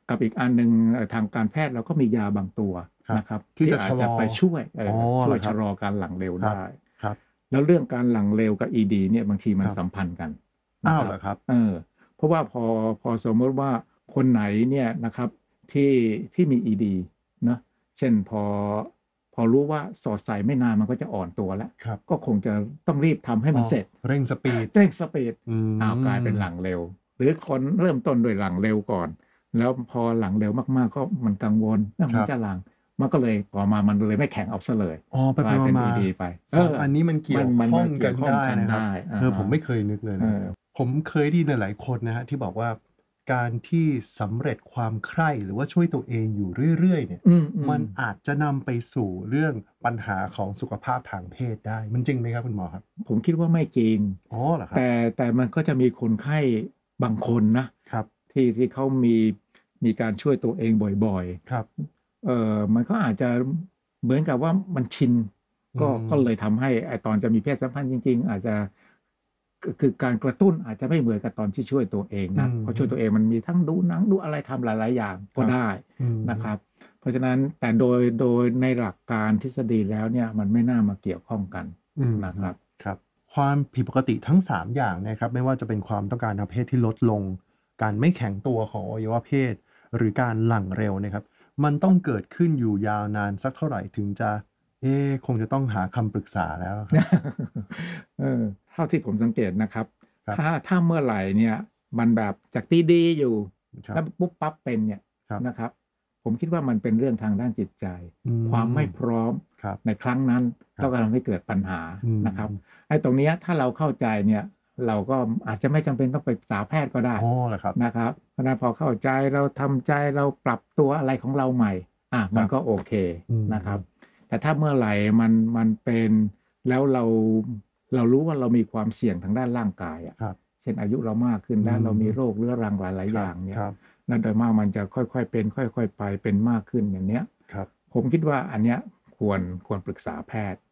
กับอีกอันหนึ่งทางการแพทย์เราก็มียาบางตัวนะครับที่จะอาจชะลอจะไปช่วยช่วยเหรอครับชะลอการหลังเร็วครับได้ครับแล้วเรื่องการหลังเร็วกับ ED เนี่ยบางทีมันครับสัมพันธ์กันนะอ้าวครับเหรอครับเพราะว่าพอสมมติว่าคนไหนเนี่ยนะครับที่มี ED นะเช่นพอรู้ว่าสอดใส่ไม่นานมันก็จะอ่อนตัวแล้วครับก็คงจะต้องรีบทำให้อ๋อมันเสร็จเร่งสปีดเร่งสปีดอืกลายเป็นหลังมเร็วหรือคนเริ่มต้นด้วยหลังเร็วก่อนแล้วพอหลังเร็วมากๆก็มันกังวลครับมันจะหลังมันก็เลยต่อมามันเลยไม่แข็งเอาซะเลยอ๋อไปกลายเป็นมา ED ไปสองอันนี้มันเกี่ยวข้มันองเกี่กันได้ยวข้องกันนะครับได้ผมไม่เคยนึกเลยนะผมเคยได้ยินหลายๆคนนะฮะที่บอกว่าการที่สำเร็จความใคร่หรือว่าช่วยตัวเองอยู่เรื่อยๆเนี่ยมันอาจจะนำไปสู่เรื่องปัญหาของสุขภาพทางเพศได้มันจริงไหมครับคุณหมอครับผมคิดว่าไม่จริงอ๋อเหรอครับแต่มันก็จะมีคนไข้บางคนนะครับที่เขามีการช่วยตัวเองบ่อยๆครับมันก็อาจจะเหมือนกับว่ามันชินก็เลยทำให้ไอตอนจะมีเพศสัมพันธ์จริงๆอาจจะคือการกระตุ้นอาจจะไม่เหมือนกับตอนที่ช่วยตัวเองนะเพราะช่วยตัวเองมันมีทั้งดูหนังดูอะไรทำหลายๆอย่างก็ได้นะครับ เพราะฉะนั้นแต่โดยในหลักการทฤษฎีแล้วเนี่ยมันไม่น่ามาเกี่ยวข้องกันนะครับครับความผิดปกติทั้ง3อย่างนะครับไม่ว่าจะเป็นความต้องการทางเพศที่ลดลงการไม่แข็งตัวของอวัยวะเพศหรือการหลั่งเร็วนะครับมันต้องเกิดขึ้นอยู่ยาวนานสักเท่าไหร่ถึงจะคงจะต้องหาคำปรึกษาแล้วครับเท่าที่ผมสังเกตนะครับครับถ้าเมื่อไหร่เนี่ยมันแบบจากดีๆอยู่แล้วปุ๊บปั๊บเป็นเนี่ยนะครับผมคิดว่ามันเป็นเรื่องทางด้านจิตใจความไม่พร้อมในครั้งนั้นก็ทำให้เกิดปัญหานะครับไอ้ตรงนี้ถ้าเราเข้าใจเนี่ยเราก็อาจจะไม่จำเป็นต้องไปปรึกษาแพทย์ก็ได้นะครับเพราะนั้นพอเข้าใจเราทำใจเราปรับตัวอะไรของเราใหม่มันก็โอเคนะครับแต่ถ้าเมื่อไหร่มันเป็นแล้วเรารู้ว่าเรามีความเสี่ยงทางด้านร่างกายเช่นอายุเรามากขึ้นแล้วเรามีโรคเรื้อรังหลายๆอย่างเนี่ยนั่นโดยมากมันจะค่อยๆเป็นค่อยๆไปเป็นมากขึ้นอย่างเนี้ยผมคิดว่าอันเนี้ยควรปรึกษาแพทย์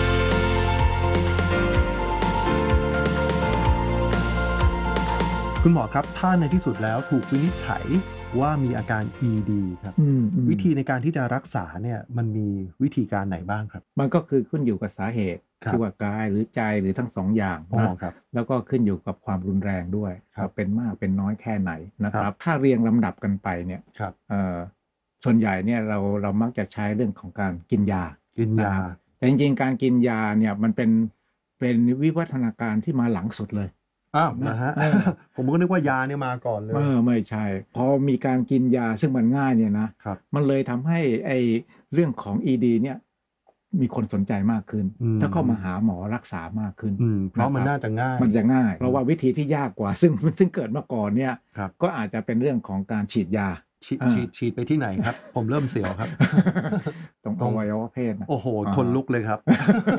คุณหมอครับถ้าในที่สุดแล้วถูกวินิจฉัยว่ามีอาการ ED ครับวิธีในการที่จะรักษาเนี่ยมันมีวิธีการไหนบ้างครับมันก็คือขึ้นอยู่กับสาเหตุที่ว่ากายหรือใจหรือทั้ง2อย่างนะแล้วก็ขึ้นอยู่กับความรุนแรงด้วยเป็นมากเป็นน้อยแค่ไหนนะครับถ้าเรียงลำดับกันไปเนี่ยส่วนใหญ่เนี่ยเรามักจะใช้เรื่องของการกินยาแต่จริงๆการกินยาเนี่ยมันเป็นวิวัฒนาการที่มาหลังสุดเลยนะฮะผมก็นึกว่ายาเนี่ยมาก่อนเลยไม่ใช่พอมีการกินยาซึ่งมันง่ายเนี่ยนะมันเลยทำให้ไอ้เรื่องของ ED เนี่ยมีคนสนใจมากขึ้นถ้าเข้ามาหาหมอรักษามากขึ้นเพราะมันน่าจะง่ายเพราะว่าวิธีที่ยากกว่าซึ่งเกิดมาก่อนเนี่ยก็อาจจะเป็นเรื่องของการฉีดยาฉีดไปที่ไหนครับผมเริ่มเสียวครับตรงอวัยวะเพศโอ้โหคนลุกเลยครับ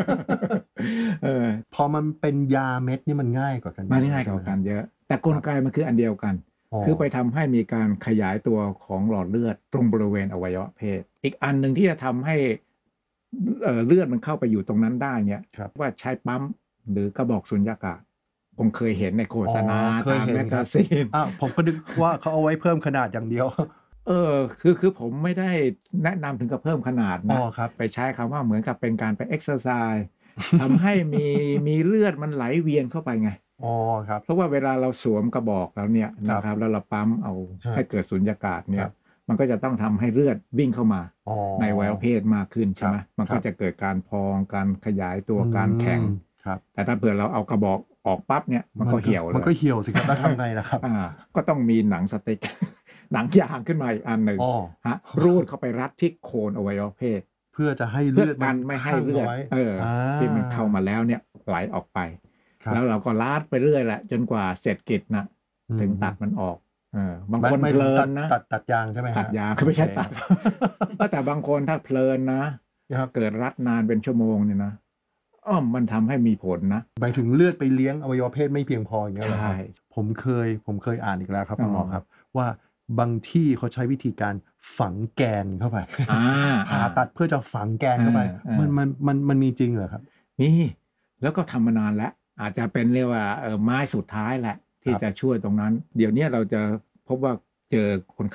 พอมันเป็นยาเม็ดนี่มันง่ายกว่ากันมันง่ายกว่ากันเยอะแต่กลไกมันคืออันเดียวกันคือไปทำให้มีการขยายตัวของหลอดเลือดตรงบริเวณอวัยวะเพศอีกอันหนึ่งที่จะทำให้เลือดมันเข้าไปอยู่ตรงนั้นได้เนี่ยว่าใช้ปั๊มหรือกระบอกสุญญากาศผมเคยเห็นในโฆษณาตามแมกกาซีนผมก็นึกว่าเขาเอาไว้เพิ่มขนาดอย่างเดียวคือผมไม่ได้แนะนำถึงกับเพิ่มขนาดนะไปใช้คำว่าเหมือนกับเป็นการไปเอ็กซ์ไซส์ทำให้มีเลือดมันไหลเวียนเข้าไปไงครับเพราะว่าเวลาเราสวมกระบอกแล้วเนี่ยนะครับแล้วเราปั๊มเอาให้เกิดสุญญากาศเนี่ยมันก็จะต้องทำให้เลือดวิ่งเข้ามาในอวัยวะเพศมากขึ้นใช่ไหมมันก็จะเกิดการพองการขยายตัวการแข็งแต่ถ้าเผื่อเราเอากระบอกออกปั๊บเนี่ยมันก็เหี่ยวเลยมันก็เหี่ยวสิครับแล้วทำไงล่ะครับก็ต้องมีหนังสติ๊กหนังยางขึ้นมาอีกอันหนึ่งรูดเข้าไปรัดที่โคนอวัยวะเพศเพื่อจะให้เลือดกันไม่ให้เลือดที่มันเข้ามาแล้วเนี่ยไหลออกไปแล้วเราก็ลาดไปเรื่อยแหละจนกว่าเสร็จกิจนะถึงตัดมันออกบางคนเพลินนะตัดยางใช่ไหมตัดยางไม่ใช่ตัดแต่บางคนถ้าเพลินนะเกิดรัดนานเป็นชั่วโมงเนี่ยนะมันทำให้มีผลนะหมายถึงเลือดไปเลี้ยงอวัยวะเพศไม่เพียงพออย่างเงี้ยเหรอครับผมเคยอ่านอีกแล้วครับคุณหมอครับว่าบางที่เขาใช้วิธีการฝังแกนเข้าไปผ่าตัดเพื่อจะฝังแกนเข้าไปมันมีจริงเหรอครับนี่แล้วก็ทำมานานแล้วอาจจะเป็นเรียกว่าไม้สุดท้ายแหละที่จะช่วยตรงนั้นเดี๋ยวนี้เราจะพบว่าเจอคน